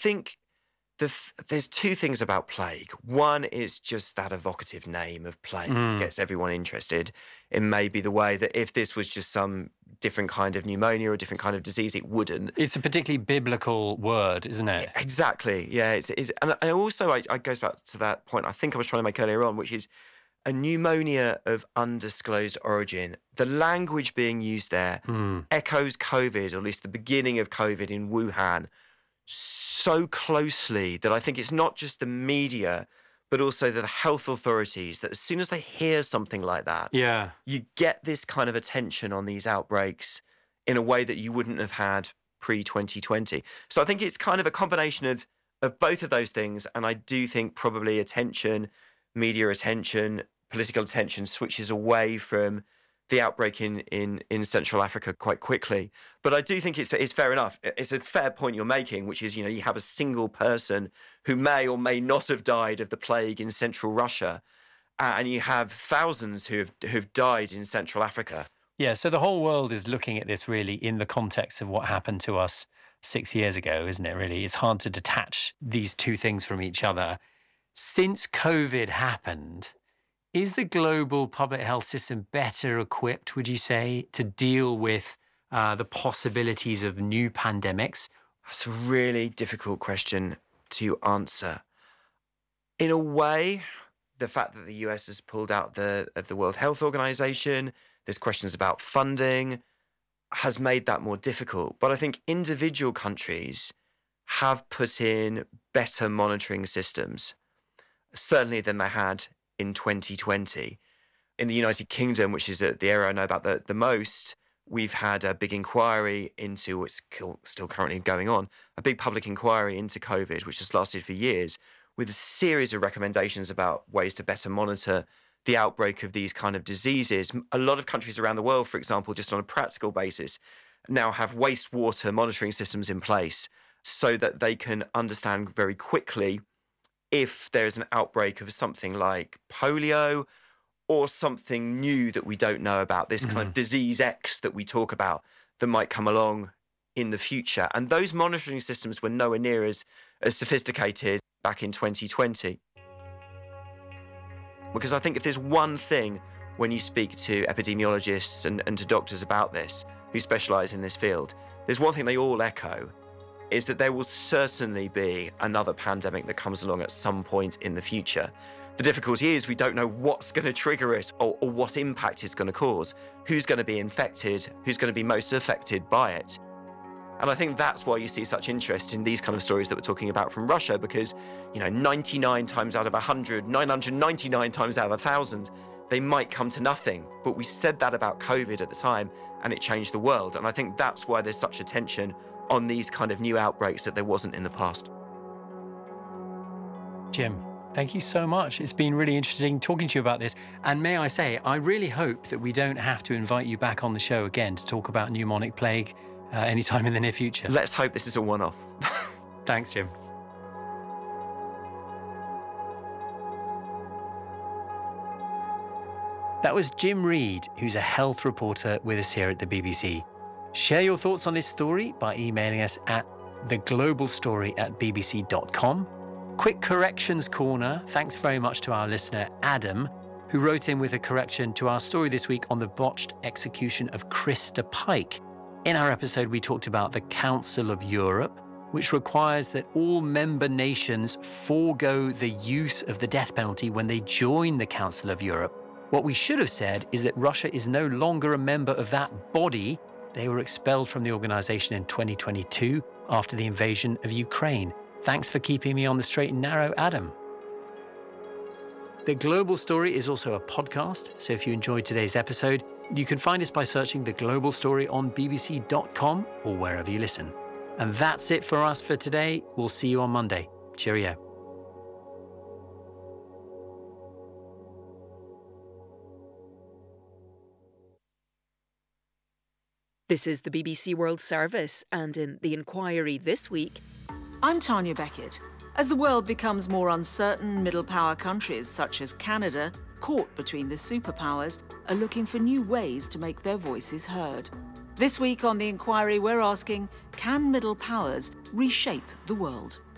think there's two things about plague. One is just that evocative name of plague gets everyone interested in maybe the way that if this was just some different kind of pneumonia or a different kind of disease, it wouldn't. It's a particularly biblical word, isn't it? Exactly. Yeah. And also, I goes back to that point I think I was trying to make earlier on, which is a pneumonia of undisclosed origin. The language being used there echoes COVID, or at least the beginning of COVID in Wuhan, so closely that I think it's not just the media, but also the health authorities, that as soon as they hear something like that, you get this kind of attention on these outbreaks in a way that you wouldn't have had pre-2020. So I think it's kind of a combination of both of those things. And I do think probably attention, media attention, political attention switches away from the outbreak in Central Africa quite quickly. But I do think it's fair enough. It's a fair point you're making, which is, you have a single person who may or may not have died of the plague in central Russia, and you have thousands who've died in Central Africa. Yeah, so the whole world is looking at this really in the context of what happened to us 6 years ago, isn't it, really? It's hard to detach these two things from each other. Since COVID happened, is the global public health system better equipped, would you say, to deal with the possibilities of new pandemics? That's a really difficult question to answer. In a way, the fact that the US has pulled out of the World Health Organization, there's questions about funding, has made that more difficult. But I think individual countries have put in better monitoring systems, certainly than they had in 2020. In the United Kingdom, which is the area I know about the most, we've had a big inquiry into what's still currently going on, a big public inquiry into COVID, which has lasted for years, with a series of recommendations about ways to better monitor the outbreak of these kind of diseases. A lot of countries around the world, for example, just on a practical basis, now have wastewater monitoring systems in place so that they can understand very quickly if there is an outbreak of something like polio or something new that we don't know about, this kind of disease X that we talk about that might come along in the future. And those monitoring systems were nowhere near as sophisticated back in 2020. Because I think if there's one thing when you speak to epidemiologists and to doctors about this, who specialise in this field, there's one thing they all echo, is that there will certainly be another pandemic that comes along at some point in the future. The difficulty is we don't know what's going to trigger it or what impact it's going to cause, who's going to be infected, who's going to be most affected by it. And I think that's why you see such interest in these kind of stories that we're talking about from Russia, because, 99 times out of 100, 999 times out of 1,000, they might come to nothing. But we said that about COVID at the time, and it changed the world. And I think that's why there's such attention on these kind of new outbreaks that there wasn't in the past. Jim, thank you so much. It's been really interesting talking to you about this. And may I say, I really hope that we don't have to invite you back on the show again to talk about pneumonic plague anytime in the near future. Let's hope this is a one-off. Thanks, Jim. That was Jim Reid, who's a health reporter with us here at the BBC. Share your thoughts on this story by emailing us at theglobalstory@bbc.com. Quick corrections corner. Thanks very much to our listener, Adam, who wrote in with a correction to our story this week on the botched execution of Krista Pike. In our episode, we talked about the Council of Europe, which requires that all member nations forego the use of the death penalty when they join the Council of Europe. What we should have said is that Russia is no longer a member of that body. They were expelled from the organization in 2022 after the invasion of Ukraine. Thanks for keeping me on the straight and narrow, Adam. The Global Story is also a podcast, so if you enjoyed today's episode, you can find us by searching The Global Story on bbc.com or wherever you listen. And that's it for us for today. We'll see you on Monday. Cheerio. This is the BBC World Service, and in The Inquiry this week... I'm Tanya Beckett. As the world becomes more uncertain, middle-power countries such as Canada, caught between the superpowers, are looking for new ways to make their voices heard. This week on The Inquiry, we're asking, can middle powers reshape the world?